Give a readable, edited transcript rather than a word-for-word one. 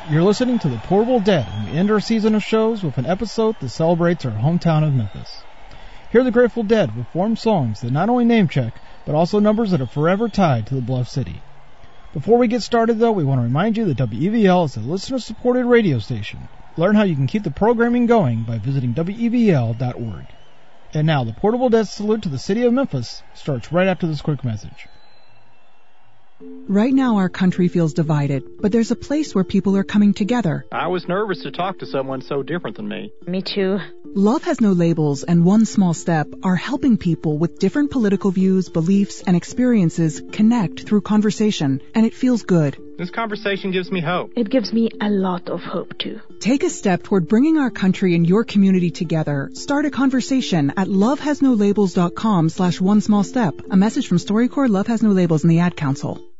You're listening to The Portable Dead, and we end our season of shows with an episode that celebrates our hometown of Memphis. Hear the Grateful Dead perform songs that not only name-check, but also numbers that are forever tied to the Bluff City. Before we get started, though, we want to remind you that WEVL is a listener-supported radio station. Learn how you can keep the programming going by visiting WEVL.org. And now, the Portable Dead salute to the city of Memphis starts right after this quick message. Right now our country feels divided, but there's a place where people are coming together. I was nervous to talk to someone so different than me. Me too. Love Has No Labels and One Small Step are helping people with different political views, beliefs, and experiences connect through conversation, and it feels good. This conversation gives me hope. It gives me a lot of hope too. Take a step toward bringing our country and your community together. Start a conversation at lovehasnolabels.com/onesmallstep. A message from StoryCorps, Love Has No Labels, and the Ad Council.